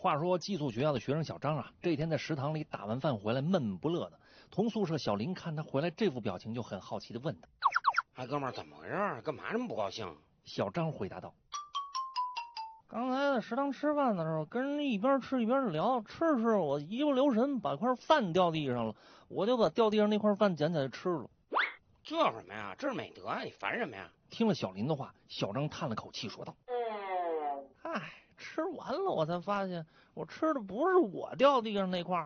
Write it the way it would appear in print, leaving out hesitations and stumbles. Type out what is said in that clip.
话说寄宿学校的学生小张啊，这天在食堂里打完饭回来，闷闷不乐的。同宿舍小林看他回来这副表情，就很好奇的问他：“ 哎，哥们儿，怎么回事？干嘛这么不高兴？” 小张回答道：“刚才在食堂吃饭的时候，跟人一边吃一边聊，吃着吃着我一不留神把块饭掉地上了，我就把掉地上那块饭捡起来吃了。” 这什么呀？这是美德啊！你烦什么呀？ 听了小林的话，小张叹了口气说道：“唉，吃完了我才发现，我吃的不是我掉地上那块，